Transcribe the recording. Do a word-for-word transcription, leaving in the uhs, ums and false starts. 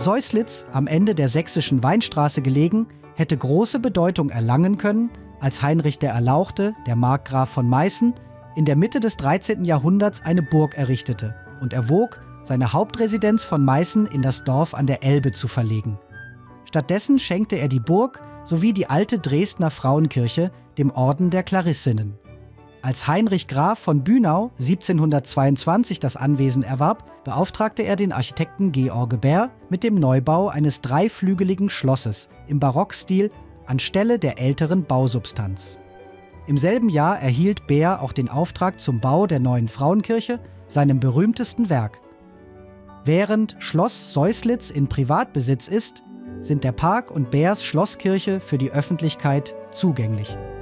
Seuslitz, am Ende der sächsischen Weinstraße gelegen, hätte große Bedeutung erlangen können, als Heinrich der Erlauchte, der Markgraf von Meißen, in der Mitte des dreizehnten Jahrhunderts eine Burg errichtete und erwog, seine Hauptresidenz von Meißen in das Dorf an der Elbe zu verlegen. Stattdessen schenkte er die Burg sowie die alte Dresdner Frauenkirche dem Orden der Klarissinnen. Als Heinrich Graf von Bünau siebzehnhundertzweiundzwanzig das Anwesen erwarb, beauftragte er den Architekten George Bär mit dem Neubau eines dreiflügeligen Schlosses im Barockstil anstelle der älteren Bausubstanz. Im selben Jahr erhielt Bär auch den Auftrag zum Bau der neuen Frauenkirche, seinem berühmtesten Werk. Während Schloss Seuslitz in Privatbesitz ist, sind der Park und Bärs Schlosskirche für die Öffentlichkeit zugänglich.